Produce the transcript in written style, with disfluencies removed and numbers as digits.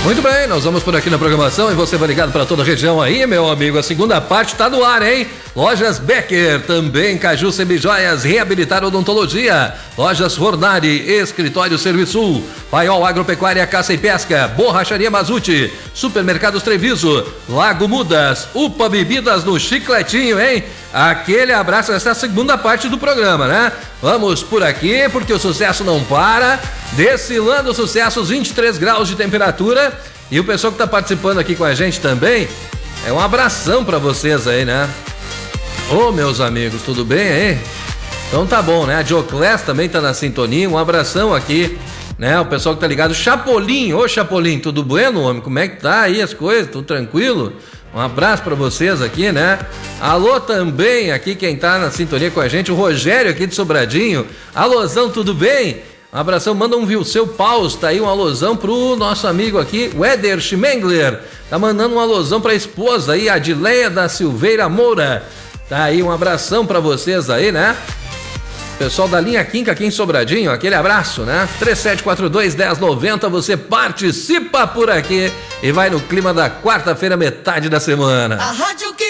Muito bem, nós vamos por aqui na programação e você vai ligado para toda a região aí, meu amigo. A segunda parte tá no ar, hein? Lojas Becker, também Caju Semijoias, Reabilitar Odontologia, Lojas Fornari, Escritório Serviço, Paiol Agropecuária, Caça e Pesca, Borracharia Mazuti, Supermercados Treviso, Lago Mudas, Upa Bebidas no Chicletinho, hein? Aquele abraço, essa é a segunda parte do programa, né? Vamos por aqui, porque o sucesso não para. Desfilando sucessos, 23 graus de temperatura. E o pessoal que tá participando aqui com a gente também, é um abração pra vocês aí, né? Ô, meus amigos, tudo bem, hein? Então tá bom, né? A Dioclés também tá na sintonia, um abração aqui, né? O pessoal que tá ligado. Chapolin, ô Chapolin, tudo bueno, homem? Como é que tá aí as coisas? Tudo tranquilo? Um abraço pra vocês aqui, né? Alô também aqui quem tá na sintonia com a gente, o Rogério aqui de Sobradinho. Alôzão, tudo bem? Um abração, manda um seu Paus, tá aí um alôzão pro nosso amigo aqui, o Éder Schmengler. Tá mandando um alôzão pra esposa aí, a Adileia da Silveira Moura. Tá aí um abração pra vocês aí, né? Pessoal da linha Quinca aqui em Sobradinho, aquele abraço, né? 3742-1090, você participa por aqui e vai no clima da quarta-feira, metade da semana. A Rádio